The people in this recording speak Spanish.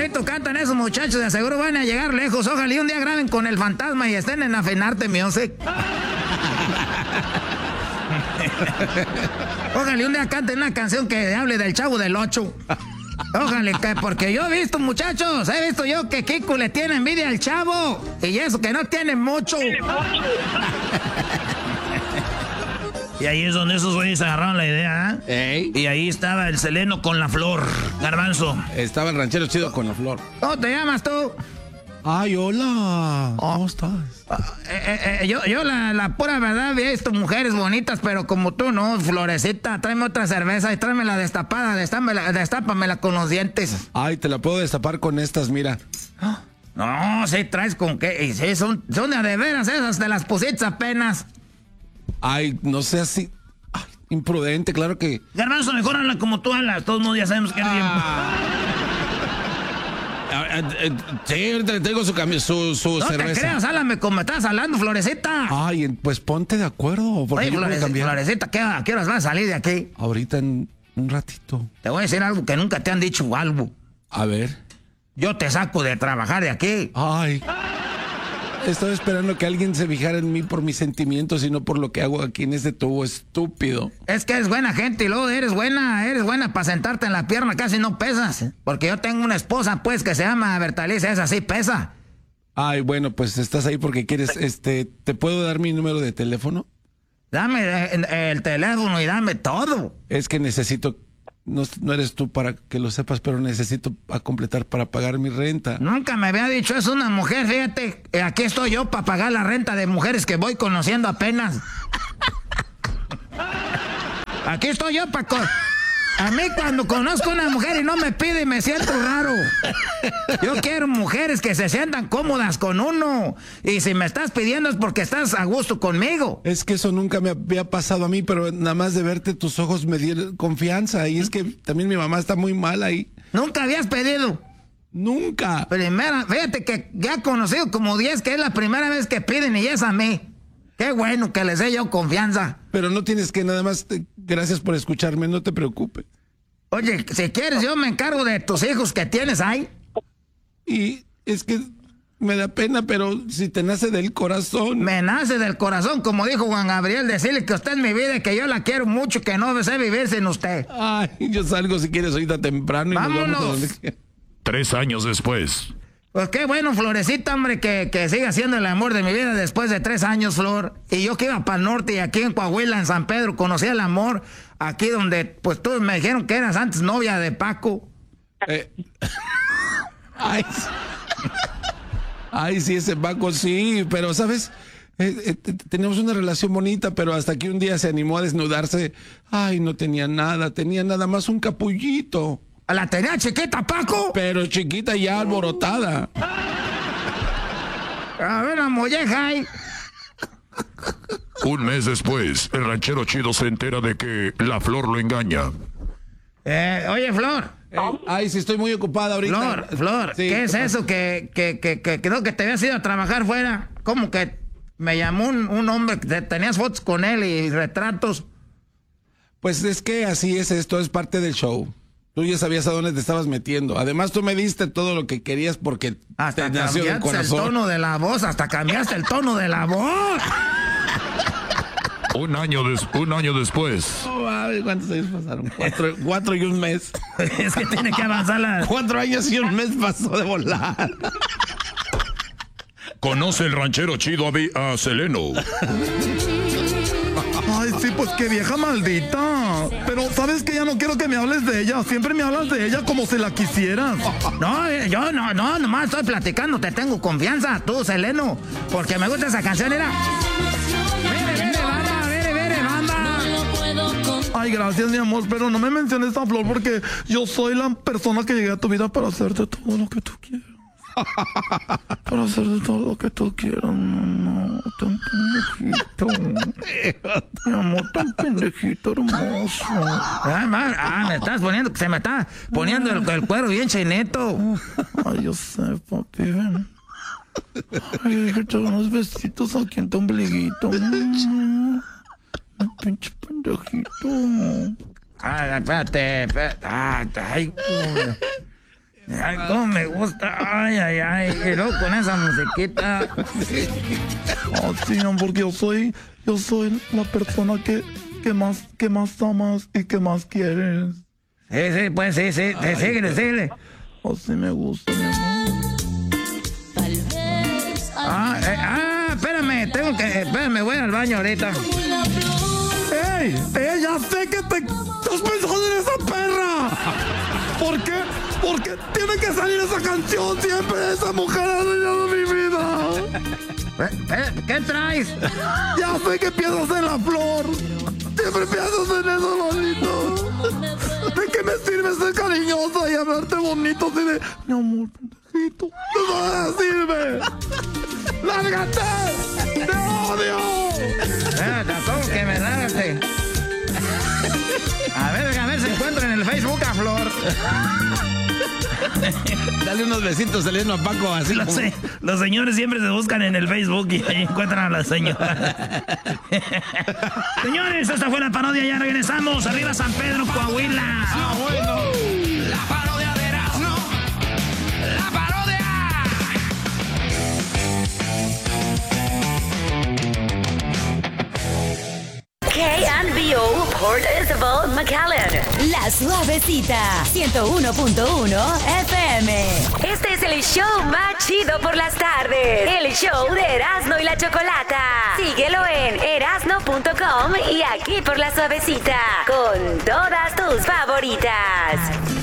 bonito cantan esos muchachos, de seguro van a llegar lejos. Ojalá y un día graben con el Fantasma y estén en Afinarte Music. Ojalá y un día canten una canción que hable del Chavo del Ocho. Ojalá que, porque yo he visto, muchachos, he visto yo que Kiko le tiene envidia al Chavo. Y eso que no tiene mucho. Y ahí es donde esos güeyes agarraron la idea, ¿eh? Y ahí estaba el Seleno con la Flor, Garbanzo. Estaba el ranchero chido con la Flor. ¿Cómo te llamas tú? Ay, hola. ¿Cómo estás? Yo la pura verdad he visto mujeres bonitas, pero como tú, ¿no? Florecita, tráeme otra cerveza y tráemela destapada, destápamela con los dientes. Ay, te la puedo destapar con estas, mira. No, sí, traes con qué. Y sí, son de veras esas, te las pusiste apenas. Ay, no sé así. Ay, imprudente, claro que. Garbanzo, mejor habla como tú hablas. Todos los días sabemos que es tiempo. Sí, ahorita le tengo su cerveza. No te creas, háblame como estás hablando, Florecita. Ay, pues ponte de acuerdo. Oye, Florecita, ¿a qué horas vas a salir de aquí? Ahorita en un ratito. Te voy a decir algo que nunca te han dicho algo. A ver. Yo te saco de trabajar de aquí. Ay. Estaba esperando que alguien se fijara en mí por mis sentimientos y no por lo que hago aquí en este tubo estúpido. Es que eres buena gente y luego eres buena para sentarte en la pierna, casi no pesas. Porque yo tengo una esposa, pues, que se llama Bertalice, esa sí pesa. Ay, bueno, pues estás ahí porque quieres, ¿te puedo dar mi número de teléfono? Dame el teléfono y dame todo. Es que necesito, no eres tú para que lo sepas, pero necesito a completar para pagar mi renta. Nunca me había dicho eso una mujer, fíjate. Aquí estoy yo para pagar la renta de mujeres que voy conociendo apenas. Aquí estoy yo para... A mí cuando conozco a una mujer y no me pide me siento raro. Yo quiero mujeres que se sientan cómodas con uno. Y si me estás pidiendo es porque estás a gusto conmigo. Es que eso nunca me había pasado a mí, pero nada más de verte tus ojos me dieron confianza. Y es que también mi mamá está muy mal ahí. ¿Nunca habías pedido? Nunca. Primera, fíjate que ya he conocido como 10 que es la primera vez que piden y es a mí. Qué bueno que les dé yo confianza. Pero no tienes que nada más, gracias por escucharme, no te preocupes. Oye, si quieres yo me encargo de tus hijos que tienes ahí. Y es que me da pena, pero si te nace del corazón. Me nace del corazón, como dijo Juan Gabriel, decirle que usted es mi vida y que yo la quiero mucho, que no sé vivir sin usted. Ay, yo salgo si quieres ahorita temprano y vámonos. Nos vamos a donde... 3 años después. Pues qué bueno, Florecita, hombre, que siga siendo el amor de mi vida después de 3 años, Flor. Y yo que iba para el norte y aquí en Coahuila, en San Pedro, conocí el amor. Aquí donde, pues todos me dijeron que eras antes novia de Paco. Ay, sí, ese Paco, sí. Pero, ¿sabes? Teníamos una relación bonita, pero hasta que un día se animó a desnudarse. Ay, no tenía nada más un capullito. ¿La tenía chiquita, Paco? Pero chiquita ya alborotada. A ver, la molleja ahí. Un mes después, el ranchero chido se entera de que la Flor lo engaña. Oye, Flor. Ay, sí, estoy muy ocupada ahorita. Flor, sí, ¿qué es eso que creo que te habías ido a trabajar fuera? ¿Cómo que me llamó un hombre que tenías fotos con él y retratos? Pues es que así es esto, es parte del show. Tú ya sabías a dónde te estabas metiendo. Además, tú me diste todo lo que querías porque hasta te nació del corazón. El tono de la voz, hasta cambiaste el tono de la voz. Un año después. Oh, ay, ¿cuántos años pasaron? 4 y un mes. Es que tiene que avanzar la... 4 años y un mes pasó de volar. Conoce el ranchero chido a Seleno. Ay, sí, pues qué vieja maldita. Pero, ¿sabes qué? Ya no quiero que me hables de ella. Siempre me hablas de ella como si la quisieras. No, yo no, nomás estoy platicando. Te tengo confianza, tú, Seleno. Porque me gusta esa canción, era... Vere, banda. Ay, gracias, mi amor, pero no me menciones a Flor porque yo soy la persona que llegué a tu vida para hacerte todo lo que tú quieras. Para hacerte todo lo que tú quieras, no, tan pendejito. Mi amor, tan pendejito, hermoso. Me estás poniendo, se me está poniendo el cuero bien chinito. Ay, yo sé, papi, ven. Ay, déjate unos besitos aquí en tu ombliguito. Pinche pendejito. Espérate. Ay, Ay, cómo me gusta. Ay, ay, ay. Y luego con esa musiquita. Oh, sí, porque yo soy la persona que más amas y que más quieres. Sí, pues sí. Síguele. Oh, sí me gusta, mi amor. Espérame, voy al baño ahorita. ¡Ey! Ya sé que te estás pensando en esa perra. ¿Por qué? Porque tiene que salir esa canción siempre. Esa mujer ha dañado mi vida. ¿Qué traes? Ya sé que piensas en la flor. Siempre piensas en eso, bonito. ¿De qué me sirve ser cariñosa y hablarte bonito así de... Mi amor, pendejito. ¿De nada sirve? ¡Lárgate! ¡Te odio! Tampoco que me lárgate. A ver si encuentro en el Facebook a Flor. Dale unos besitos, Eleno, a Paco, así. Los señores siempre se buscan en el Facebook y ahí encuentran a la señora. Señores, esta fue la parodia, ya regresamos. Arriba San Pedro, Coahuila. Ah, bueno. La parodia de Erasmo. La parodia. KNBO Port Isabel, McAllen. La Suavecita, 101.1 FM. Este es el show más chido por las tardes. El show de Erasmo y la Chocolata. Síguelo en erasmo.com y aquí por La Suavecita. Con todas tus favoritas.